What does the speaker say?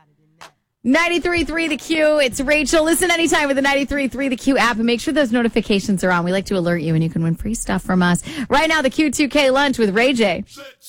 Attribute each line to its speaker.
Speaker 1: 93.3 The Q. It's Rachel. Listen anytime with the 93.3 The Q app and make sure those notifications are on. We like to alert you and you can win free stuff from us. Right now, the Q2K lunch with Ray J.